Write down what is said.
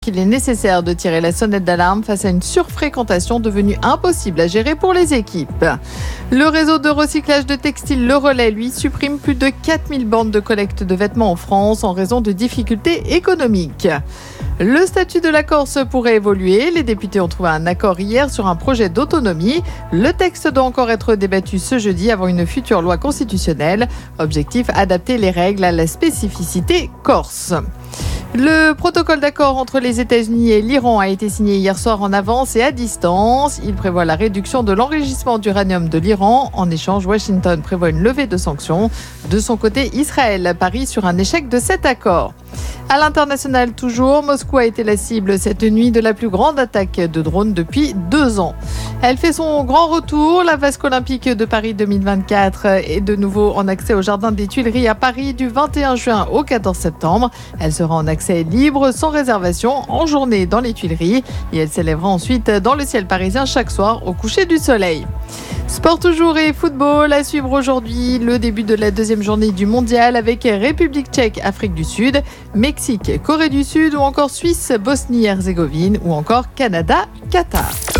Il est nécessaire de tirer la sonnette d'alarme face à une surfréquentation devenue impossible à gérer pour les équipes. Le réseau de recyclage de textiles Le Relais, lui, supprime plus de 4000 bornes de collecte de vêtements en France en raison de difficultés économiques. Le statut de la Corse pourrait évoluer. Les députés ont trouvé un accord hier sur un projet d'autonomie. Le texte doit encore être débattu ce jeudi avant une future loi constitutionnelle. Objectif, adapter les règles à la spécificité corse. Le protocole d'accord entre les États-Unis et l'Iran a été signé hier soir en avance et à distance. Il prévoit la réduction de l'enrichissement d'uranium de l'Iran. En échange, Washington prévoit une levée de sanctions. De son côté, Israël parie sur un échec de cet accord. À l'international toujours, Moscou a été la cible cette nuit de la plus grande attaque de drones depuis 2 ans. Elle fait son grand retour. La Vasque olympique de Paris 2024 est de nouveau en accès au Jardin des Tuileries à Paris du 21 juin au 14 septembre. Elle sera en accès libre, sans réservation, en journée dans les Tuileries. Et elle s'élèvera ensuite dans le ciel parisien chaque soir au coucher du soleil. Sport toujours et football à suivre aujourd'hui. Le début de la deuxième journée du mondial avec République tchèque, Afrique du Sud, Mexique, Corée du Sud ou encore Suisse, Bosnie-Herzégovine ou encore Canada, Qatar.